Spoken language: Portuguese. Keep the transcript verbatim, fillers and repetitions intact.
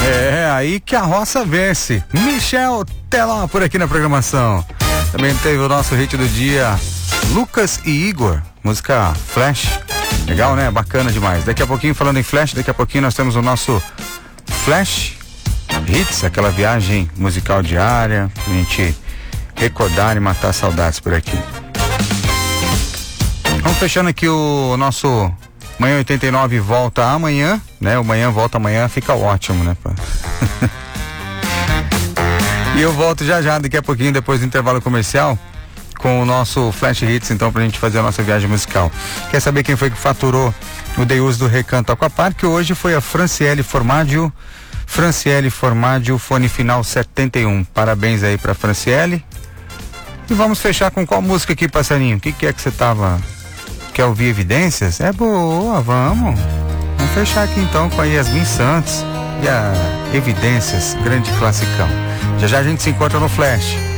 É, aí que a roça vence. Michel Teló por aqui na programação. Também teve o nosso hit do dia, Lucas e Igor, música Flash. Legal, né? Bacana demais. Daqui a pouquinho, falando em Flash, daqui a pouquinho nós temos o nosso Flash Hits, aquela viagem musical diária, pra gente recordar e matar saudades por aqui. Vamos fechando aqui o nosso Manhã oitenta e nove volta amanhã, né? O Manhã volta amanhã, fica ótimo, né? E eu volto já já, daqui a pouquinho, depois do intervalo comercial, com o nosso Flash Hits, então, pra gente fazer a nossa viagem musical. Quer saber quem foi que faturou o Day Use do Recanto Aquapark? Hoje foi a Franciele Formaggio. Franciele Formaggio, fone final setenta e um. Parabéns aí pra Franciele. E vamos fechar com qual música aqui, passarinho? O que, que é que você tava... Quer ouvir Evidências? É boa, vamos. Vamos fechar aqui então com a Yasmin Santos e a Evidências, grande classicão. Já já a gente se encontra no Flash.